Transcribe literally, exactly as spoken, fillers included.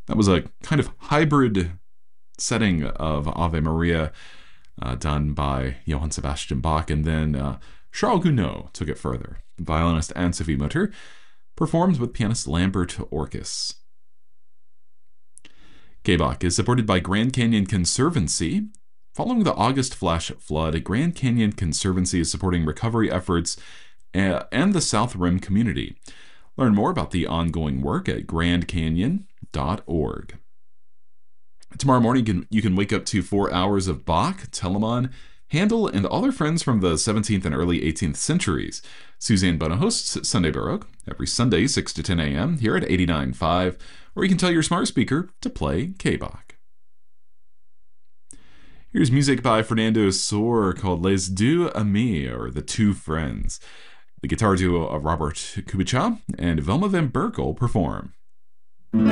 That was a kind of hybrid setting of Ave Maria uh, done by Johann Sebastian Bach, and then uh, Charles Gounod took it further. Violinist Anne-Sophie Mutter performed with pianist Lambert Orkis. K B A C is supported by Grand Canyon Conservancy. Following the August flash flood, Grand Canyon Conservancy is supporting recovery efforts and the South Rim community. Learn more about the ongoing work at grand canyon dot org. Tomorrow morning, you can, you can wake up to four hours of Bach, Telemann, Handel, and all their friends from the seventeenth and early eighteenth centuries. Suzanne Bona hosts Sunday Baroque every Sunday, six to ten a.m. here at eighty-nine point five, or you can tell your smart speaker to play K B A C. Here's music by Fernando Sor called Les Deux Amis, or The Two Friends. The guitar duo of Robert Kubica and Velma Van Berkel perform.